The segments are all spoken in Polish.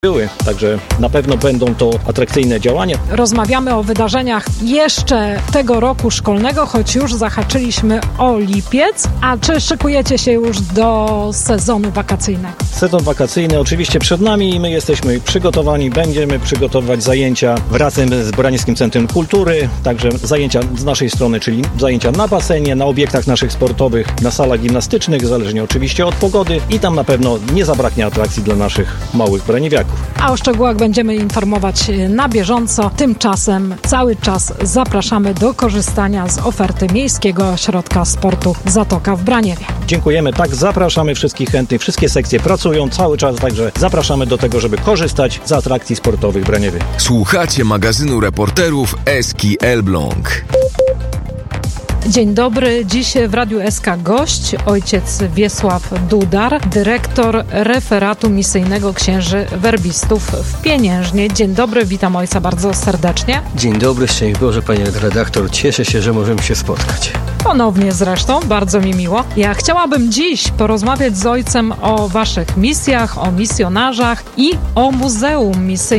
były, także na pewno będą to atrakcyjne działania. Rozmawiamy o wydarzeniach jeszcze tego roku szkolnego, choć już zahaczyliśmy o lipiec. A czy szykujecie się już do sezonu wakacyjnego? Sezon wakacyjny oczywiście przed nami i my jesteśmy przygotowani. Będziemy przygotowywać zajęcia razem z Branierskim Centrum Kultury, także zajęcia z naszej strony, czyli zajęcia na basenie, na obiektach naszych sportowych, na salach gimnastycznych, zależnie oczywiście od pogody i tam na pewno nie zabraknie atrakcji dla naszych małych braniewiaków. A o szczegółach będziemy informować na bieżąco. Tymczasem cały czas zapraszamy do korzystania z oferty Miejskiego Ośrodka Sportu Zatoka w Braniewie. Dziękujemy, tak, zapraszamy wszystkich chętnych, wszystkie sekcje pracują cały czas, także zapraszamy do tego, żeby korzystać z atrakcji sportowych w Braniewie. Słuchacie magazynu reporterów Eski Elbląg. Dzień dobry. Dziś w Radiu SK gość ojciec Wiesław Dudar, dyrektor referatu misyjnego księży werbistów w Pieniężnie. Dzień dobry, witam ojca bardzo serdecznie. Dzień dobry, szczęść Boże, panie redaktor. Cieszę się, że możemy się spotkać. Ponownie zresztą, bardzo mi miło. Ja chciałabym dziś porozmawiać z ojcem o waszych misjach, o misjonarzach i o Muzeum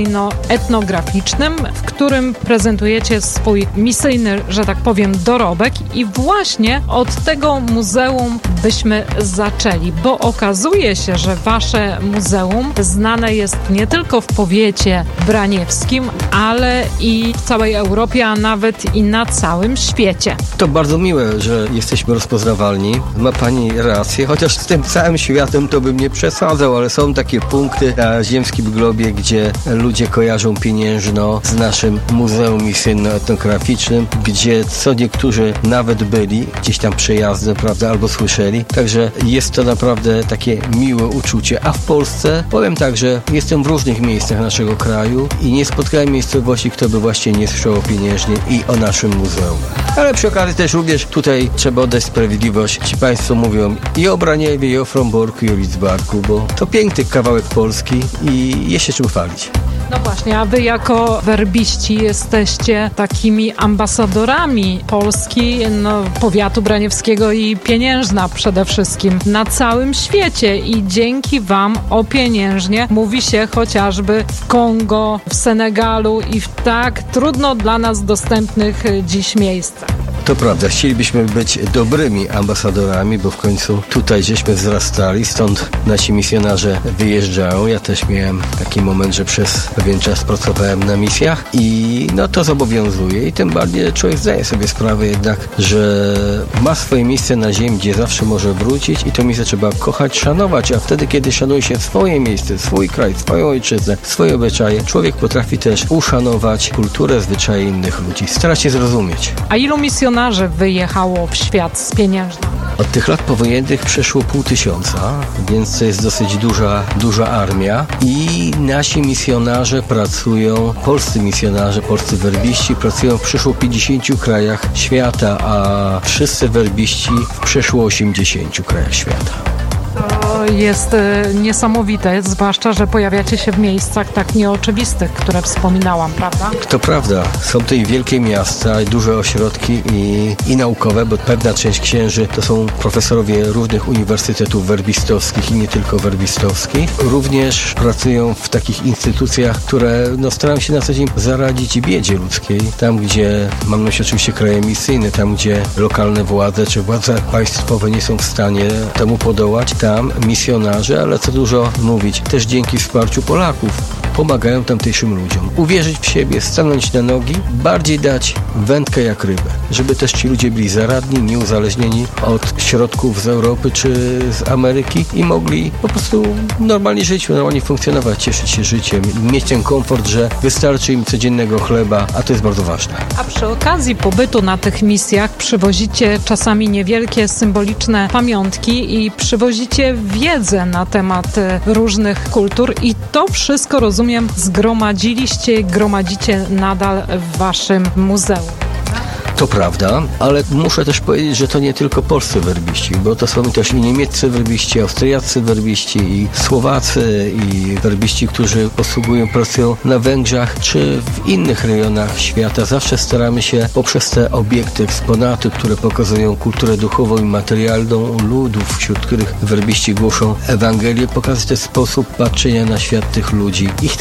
Misyjno-Etnograficznym, w którym prezentujecie swój misyjny, że tak powiem, dorobek. I właśnie od tego muzeum byśmy zaczęli, bo okazuje się, że wasze muzeum znane jest nie tylko w powiecie braniewskim, ale i w całej Europie, a nawet i na całym świecie. To bardzo miłe, że jesteśmy rozpoznawalni. Ma pani rację, chociaż z tym całym światem to bym nie przesadzał, ale są takie punkty na ziemskim globie, gdzie ludzie kojarzą Pieniężno z naszym Muzeum Misyjno-Etnograficznym, gdzie co niektórzy nawet byli, gdzieś tam przejazdem, prawda, albo słyszeli. Także jest to naprawdę takie miłe uczucie. A w Polsce powiem tak, że jestem w różnych miejscach naszego kraju i nie spotkałem miejscowości, kto by właśnie nie słyszał o Pieniężnie i o naszym muzeum. Ale przy okazji też również tutaj trzeba oddać sprawiedliwość. Ci państwo mówią i o Braniewie, i o Fromborku, i o Lidzbarku, bo to piękny kawałek Polski i jest się czym chwalić. No właśnie, a wy jako werbiści jesteście takimi ambasadorami Polski, powiatu braniewskiego i Pieniężna przede wszystkim na całym świecie i dzięki wam o Pieniężnie mówi się chociażby w Kongo, w Senegalu i w tak trudno dla nas dostępnych dziś miejscach. To prawda, chcielibyśmy być dobrymi ambasadorami, bo w końcu tutaj żeśmy wzrastali, stąd nasi misjonarze wyjeżdżają. Ja też miałem taki moment, że przez pewien czas pracowałem na misjach i to zobowiązuje i tym bardziej człowiek zdaje sobie sprawę jednak, że ma swoje miejsce na ziemi, gdzie zawsze może wrócić i to miejsce trzeba kochać, szanować, a wtedy, kiedy szanuje się swoje miejsce, swój kraj, swoją ojczyznę, swoje obyczaje, człowiek potrafi też uszanować kulturę, zwyczaje innych ludzi, stara się zrozumieć. A ilu misjonarzy wyjechało w świat z Pieniężna? Od tych lat powojennych przeszło 500, więc to jest dosyć duża armia i nasi misjonarze pracują, polscy misjonarze, polscy werbiści pracują w przeszło 50 krajach świata, a wszyscy werbiści w przeszło 80 krajach świata. To jest niesamowite, zwłaszcza, że pojawiacie się w miejscach tak nieoczywistych, które wspominałam, prawda? To prawda. Są to i wielkie miasta, i duże ośrodki i naukowe, bo pewna część księży to są profesorowie różnych uniwersytetów werbistowskich i nie tylko werbistowskich. Również pracują w takich instytucjach, które starają się na co dzień zaradzić biedzie ludzkiej. Tam, gdzie, mam na myśli oczywiście kraje misyjne, tam, gdzie lokalne władze czy władze państwowe nie są w stanie temu podołać, tam misjonarze, ale co dużo mówić, też dzięki wsparciu Polaków pomagają tamtejszym ludziom. Uwierzyć w siebie, stanąć na nogi, bardziej dać wędkę jak rybę, żeby też ci ludzie byli zaradni, nieuzależnieni od środków z Europy czy z Ameryki i mogli po prostu normalnie żyć, normalnie funkcjonować, cieszyć się życiem, mieć ten komfort, że wystarczy im codziennego chleba, a to jest bardzo ważne. A przy okazji pobytu na tych misjach przywozicie czasami niewielkie, symboliczne pamiątki i przywozicie wiedzę na temat różnych kultur i to wszystko, rozumiem, gromadzicie nadal w waszym muzeum. To prawda, ale muszę też powiedzieć, że to nie tylko polscy werbiści, bo to są też i niemieccy werbiści, austriaccy werbiści, i Słowacy, i werbiści, którzy posługują pracą na Węgrzech, czy w innych rejonach świata. Zawsze staramy się poprzez te obiekty, eksponaty, które pokazują kulturę duchową i materialną ludów, wśród których werbiści głoszą Ewangelię, pokazać ten sposób patrzenia na świat tych ludzi, ich